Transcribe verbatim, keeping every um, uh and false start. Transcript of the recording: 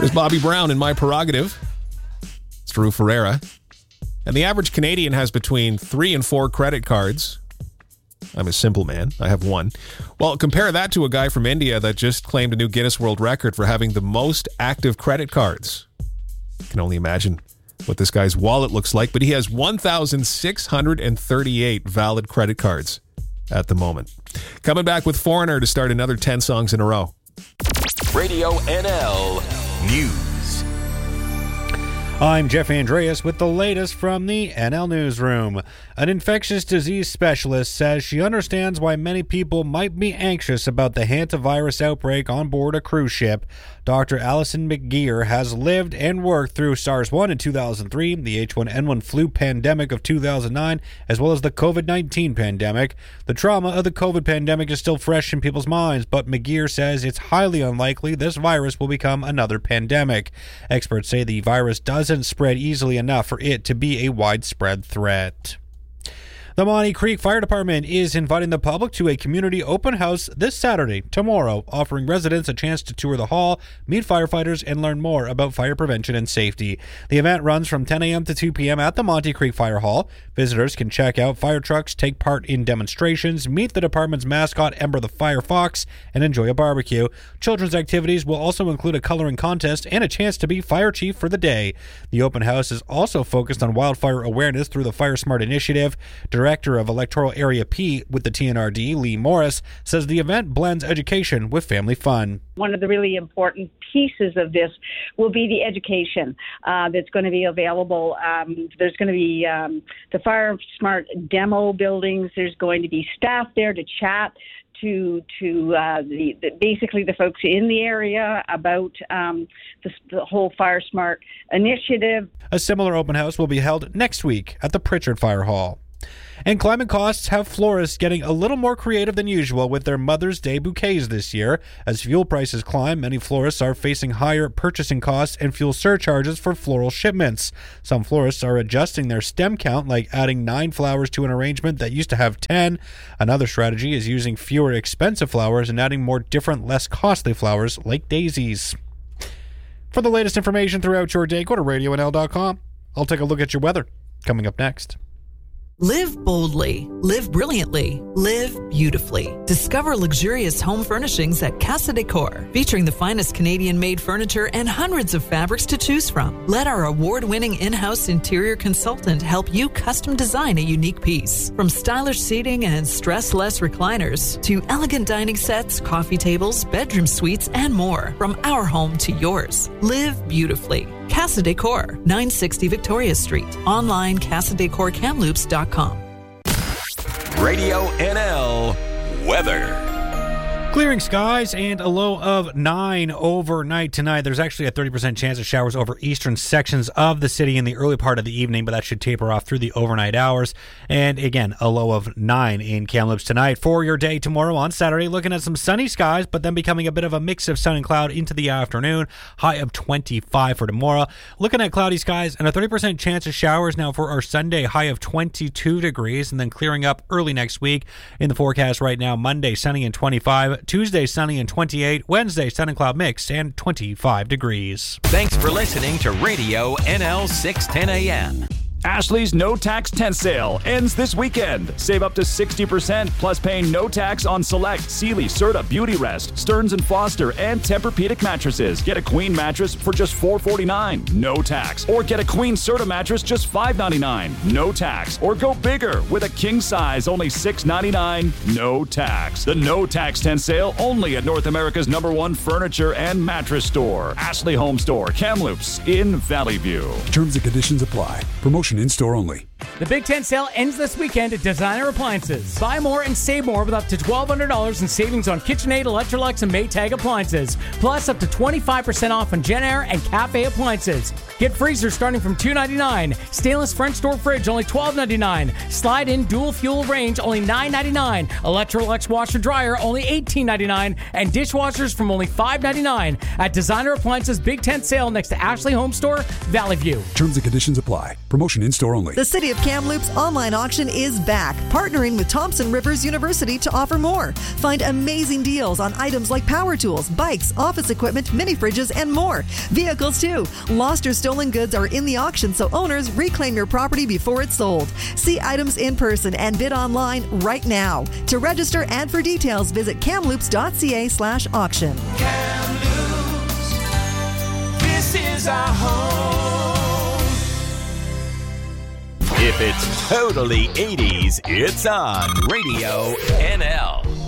There's Bobby Brown in My Prerogative. It's Drew Ferreira. And the average Canadian has between three and four credit cards. I'm a simple man. I have one. Well, compare that to a guy from India that just claimed a new Guinness World Record for having the most active credit cards. I can only imagine what this guy's wallet looks like, but he has one thousand six hundred thirty-eight valid credit cards at the moment. Coming back with Foreigner to start another ten songs in a row. Radio N L News. I'm Jeff Andreas with the latest from the N L Newsroom. An infectious disease specialist says she understands why many people might be anxious about the hantavirus outbreak on board a cruise ship. Doctor Alison McGeer has lived and worked through SARS one in two thousand three, the H one N one flu pandemic of two thousand nine, as well as the covid nineteen pandemic. The trauma of the COVID pandemic is still fresh in people's minds, but McGeer says it's highly unlikely this virus will become another pandemic. Experts say the virus doesn't spread easily enough for it to be a widespread threat. The Monty Creek Fire Department is inviting the public to a community open house this Saturday, tomorrow, offering residents a chance to tour the hall, meet firefighters, and learn more about fire prevention and safety. The event runs from ten a.m. to two p.m. at the Monty Creek Fire Hall. Visitors can check out fire trucks, take part in demonstrations, meet the department's mascot, Ember the Fire Fox, and enjoy a barbecue. Children's activities will also include a coloring contest and a chance to be fire chief for the day. The open house is also focused on wildfire awareness through the Fire Smart initiative. Director of Electoral Area P with the T N R D, Lee Morris, says the event blends education with family fun. One of the really important pieces of this will be the education uh, that's going to be available. Um, there's going to be um, the Fire Smart demo buildings. There's going to be staff there to chat to to uh, the, the basically the folks in the area about um, the, the whole Fire Smart initiative. A similar open house will be held next week at the Pritchard Fire Hall. And climate costs have florists getting a little more creative than usual with their Mother's Day bouquets this year. As fuel prices climb, many florists are facing higher purchasing costs and fuel surcharges for floral shipments. Some florists are adjusting their stem count, like adding nine flowers to an arrangement that used to have ten. Another strategy is using fewer expensive flowers and adding more different, less costly flowers like daisies. For the latest information throughout your day, go to radio n l dot com. I'll take a look at your weather coming up next. Live boldly, live brilliantly, live beautifully. Discover luxurious home furnishings at Casa Decor, featuring the finest Canadian-made furniture and hundreds of fabrics to choose from. Let our award-winning in-house interior consultant help you custom design a unique piece. From stylish seating and stress-less recliners to elegant dining sets, coffee tables, bedroom suites, and more. From our home to yours. Live beautifully. Casa Decor, nine sixty Victoria Street. Online, casa decor kamloops dot com. Radio N L weather. Clearing skies and a low of nine overnight tonight. There's actually a thirty percent chance of showers over eastern sections of the city in the early part of the evening, but that should taper off through the overnight hours. And again, a low of nine in Kamloops tonight. For your day tomorrow on Saturday, looking at some sunny skies, but then becoming a bit of a mix of sun and cloud into the afternoon. High of twenty-five for tomorrow. Looking at cloudy skies and a thirty percent chance of showers now for our Sunday. High of twenty-two degrees, and then clearing up early next week. In the forecast right now, Monday sunny and twenty-five. Tuesday, sunny and twenty-eight. Wednesday, sun and cloud mix and twenty-five degrees. Thanks for listening to Radio N L six ten A M. Ashley's No Tax Tent Sale ends this weekend. Save up to sixty percent plus paying no tax on select Sealy, Serta, Beauty Rest, Stearns and Foster, and Tempur-Pedic mattresses. Get a queen mattress for just four forty-nine, no tax. Or get a queen Serta mattress just five ninety-nine, no tax. Or go bigger with a king size, only six ninety-nine, no tax. The No Tax Tent Sale only at North America's number one furniture and mattress store. Ashley Home Store, Kamloops in Valley View. Terms and conditions apply. Promotion in-store only. The Big Ten sale ends this weekend at Designer Appliances. Buy more and save more with up to twelve hundred dollars in savings on KitchenAid, Electrolux, and Maytag appliances. Plus up to twenty-five percent off on JennAir and Cafe appliances. Get freezers starting from two ninety-nine. Stainless French door fridge only twelve ninety-nine. Slide-in dual fuel range only nine ninety-nine. Electrolux washer dryer only eighteen ninety-nine. And dishwashers from only five ninety-nine. At Designer Appliances Big Ten sale next to Ashley Home Store, Valley View. Terms and conditions apply. Promotion in-store only. The City of of Kamloops online auction is back, partnering with Thompson Rivers University to offer more. Find amazing deals on items like power tools, bikes, office equipment, mini fridges, and more. Vehicles too. Lost or stolen goods are in the auction, so owners reclaim your property before it's sold. See items in person and bid online right now. To register and for details, visit kamloops.ca slash auction. Kamloops, this is our home. If it's totally eighties, it's on Radio N L.